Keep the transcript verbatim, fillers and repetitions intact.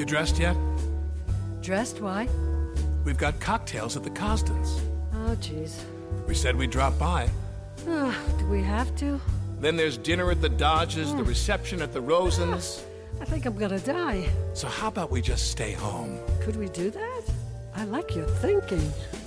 You dressed yet? Dressed? Why? We've got cocktails at the Costons. Oh, jeez. We said we'd drop by. Uh, do we have to? Then there's dinner at the Dodges, mm. the reception at the Rosens. I think I'm gonna die. So how about we just stay home? Could we do that? I like your thinking.